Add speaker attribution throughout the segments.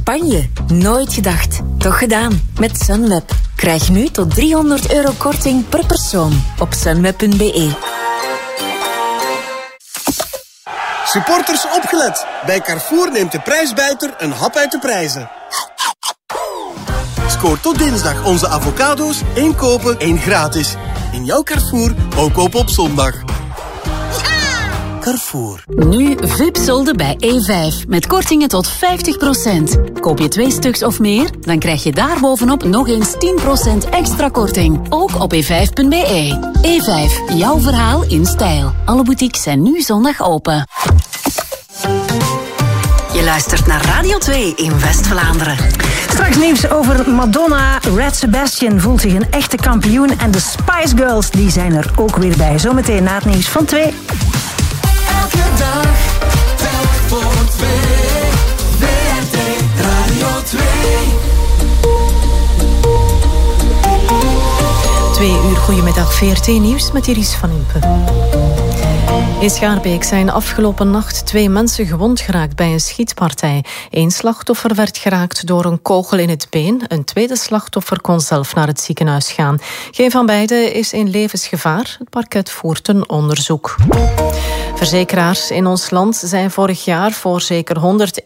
Speaker 1: Spanje. Nooit gedacht. Toch gedaan. Met Sunweb. Krijg nu tot €300 korting per persoon op sunweb.be.
Speaker 2: Supporters opgelet. Bij Carrefour neemt de prijsbijter een hap uit de prijzen. Scoor tot dinsdag onze avocado's. 1 kopen, 1 gratis. In jouw Carrefour ook kopen op zondag. Carrefour.
Speaker 3: Nu VIP-solden bij E5. Met kortingen tot 50%. Koop je 2 stuks of meer, dan krijg je daarbovenop nog eens 10% extra korting. Ook op e5.be. E5, jouw verhaal in stijl. Alle boutiques zijn nu zondag open.
Speaker 4: Je luistert naar Radio 2 in West-Vlaanderen.
Speaker 5: Straks nieuws over Madonna. Red Sebastian voelt zich een echte kampioen. En de Spice Girls, die zijn er ook weer bij. Zometeen na het nieuws van 2.
Speaker 6: Elke dag, telk voor 2. WRT Radio 2.
Speaker 7: 2 uur, goedemiddag, VRT Nieuws met Iris van Impen. In Schaarbeek zijn afgelopen nacht 2 mensen gewond geraakt bij een schietpartij. 1 slachtoffer werd geraakt door een kogel in het been. Een tweede slachtoffer kon zelf naar het ziekenhuis gaan. Geen van beiden is in levensgevaar. Het parket voert een onderzoek. Verzekeraars in ons land zijn vorig jaar voor zeker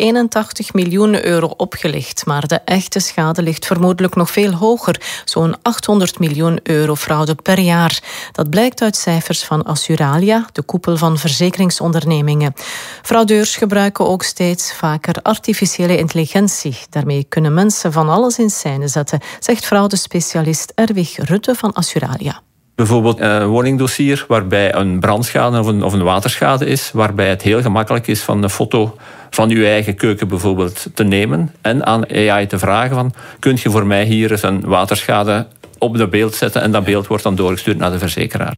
Speaker 7: €181 miljoen opgelicht. Maar de echte schade ligt vermoedelijk nog veel hoger. Zo'n €800 miljoen fraude per jaar. Dat blijkt uit cijfers van Assuralia, de koepel van verzekeringsondernemingen. Fraudeurs gebruiken ook steeds vaker artificiële intelligentie. Daarmee kunnen mensen van alles in scène zetten, zegt fraudespecialist Erwig Rutte van Assuralia.
Speaker 8: Bijvoorbeeld een woningdossier waarbij een brandschade of een waterschade is, waarbij het heel gemakkelijk is van een foto van uw eigen keuken bijvoorbeeld te nemen en aan AI te vragen van, kunt je voor mij hier eens een waterschade op de beeld zetten en dat beeld wordt dan doorgestuurd naar de verzekeraar.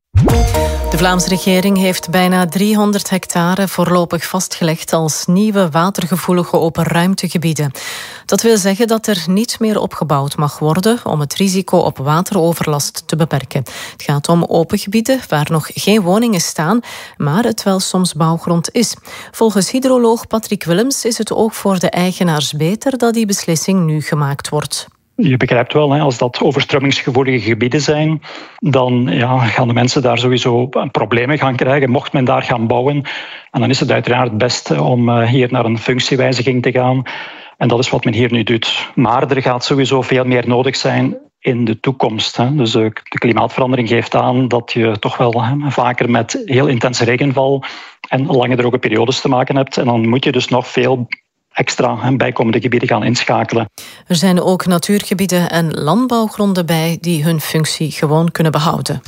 Speaker 7: De Vlaamse regering heeft bijna 300 hectare voorlopig vastgelegd als nieuwe watergevoelige open ruimtegebieden. Dat wil zeggen dat er niet meer opgebouwd mag worden om het risico op wateroverlast te beperken. Het gaat om open gebieden waar nog geen woningen staan, maar het wel soms bouwgrond is. Volgens hydroloog Patrick Willems is het ook voor de eigenaars beter dat die beslissing nu gemaakt wordt.
Speaker 9: Je begrijpt wel, als dat overstromingsgevoelige gebieden zijn, dan gaan de mensen daar sowieso problemen gaan krijgen, mocht men daar gaan bouwen. En dan is het uiteraard het beste om hier naar een functiewijziging te gaan. En dat is wat men hier nu doet. Maar er gaat sowieso veel meer nodig zijn in de toekomst. Dus de klimaatverandering geeft aan dat je toch wel vaker met heel intense regenval en lange droge periodes te maken hebt. En dan moet je dus nog veel extra bijkomende gebieden gaan inschakelen.
Speaker 7: Er zijn ook natuurgebieden en landbouwgronden bij die hun functie gewoon kunnen behouden.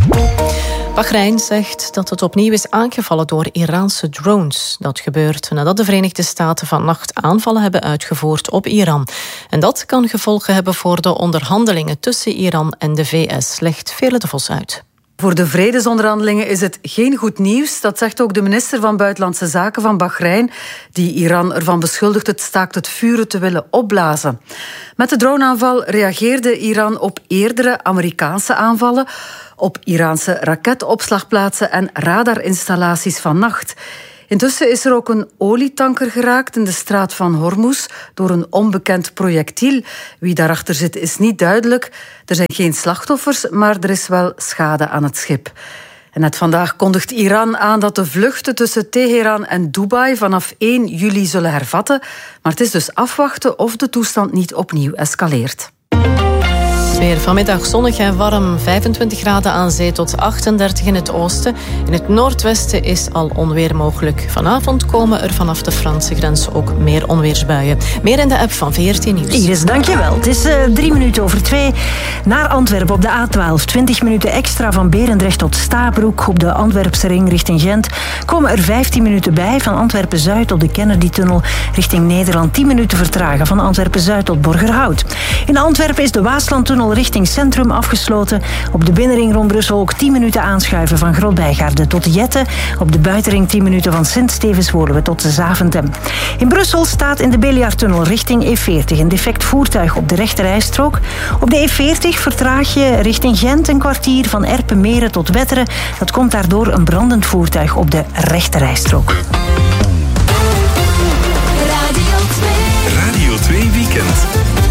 Speaker 7: Bahrein zegt dat het opnieuw is aangevallen door Iraanse drones. Dat gebeurt nadat de Verenigde Staten vannacht aanvallen hebben uitgevoerd op Iran. En dat kan gevolgen hebben voor de onderhandelingen tussen Iran en de VS, legt Veerle de Vos uit.
Speaker 10: Voor de vredesonderhandelingen is het geen goed nieuws. Dat zegt ook de minister van Buitenlandse Zaken van Bahrein, die Iran ervan beschuldigt het staakt het vuren te willen opblazen. Met de droneaanval reageerde Iran op eerdere Amerikaanse aanvallen, op Iraanse raketopslagplaatsen en radarinstallaties vannacht. Intussen is er ook een olietanker geraakt in de straat van Hormuz door een onbekend projectiel. Wie daarachter zit is niet duidelijk. Er zijn geen slachtoffers, maar er is wel schade aan het schip. En net vandaag kondigt Iran aan dat de vluchten tussen Teheran en Dubai vanaf 1 juli zullen hervatten. Maar het is dus afwachten of de toestand niet opnieuw escaleert.
Speaker 7: Weer vanmiddag zonnig en warm, 25 graden aan zee tot 38 in het oosten. In het noordwesten is al onweer mogelijk. Vanavond komen er vanaf de Franse grens ook meer onweersbuien. Meer in de app van VRT Nieuws.
Speaker 5: Iris, dankjewel. Het is 3 minuten over 2. Naar Antwerpen op de A12. 20 minuten extra van Berendrecht tot Stabroek. Op de Antwerpse ring richting Gent komen er 15 minuten bij. Van Antwerpen-Zuid tot de Kennedy-tunnel richting Nederland. 10 minuten vertragen van Antwerpen-Zuid tot Borgerhout. In Antwerpen is de Waaslandtunnel richting Centrum afgesloten. Op de binnenring rond Brussel ook 10 minuten aanschuiven van Grootbijgaarde tot Jette. Op de buitenring 10 minuten van Sint-Stevens-Woluwe tot Zaventem. In Brussel staat in de Béliardtunnel richting E40 een defect voertuig op de rechterrijstrook. Op de E40 vertraag je richting Gent een kwartier van Erpenmeren tot Wetteren. Dat komt daardoor een brandend voertuig op de rechterrijstrook.
Speaker 6: Radio 2 Weekend.
Speaker 11: weekend.